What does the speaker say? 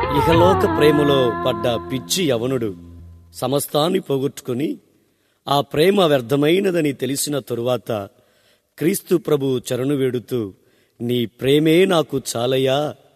ఇహలోక ప్రేమలో పడ్డ పిచ్చి యవనుడు సమస్తాన్ని పోగొట్టుకుని ఆ ప్రేమ వ్యర్థమైనదని తెలిసిన తరువాత క్రీస్తు ప్రభు చరణు వేడుతూ, నీ ప్రేమే నాకు చాలయ్యా